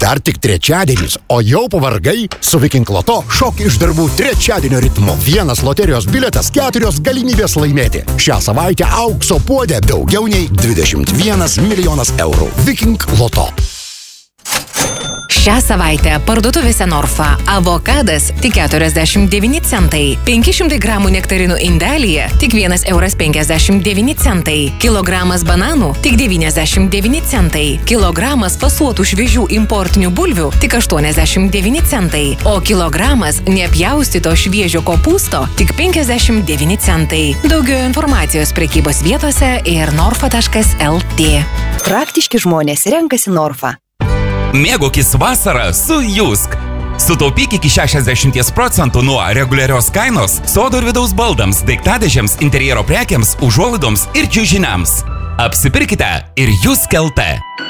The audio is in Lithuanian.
Dar tik trečiadienis, o jau pavargai? Su Viking Loto šok iš darbų trečiadienio ritmu. Vienas loterijos bilietas, 4 galimybės laimėti. Šią savaitę aukso puodė daugiau nei 21 milijonas eurų. Viking Loto. Šią savaitę parduotuvėse Norfa avokadas tik 49 centai, 500 gramų nektarinų indelyje tik 1,59 eurai, kilogramas bananų tik 99 centai, kilogramas fasuotų šviežių importinių bulvių tik 89 centai, o kilogramas nepjaustyto šviežio kopūsto tik 59 centai. Daugiau informacijos prekybos vietose ir norfa.lt. Praktiški žmonės renkasi Norfa. Mėgaukis vasarą su Jusk. Sutaupyk iki 60% nuo reguliarios kainos sodo ir vidaus baldams, daiktadėžėms, interjero prekiams, užuolaidoms ir čiužiniams. Apsipirkite ir Jusk.lt.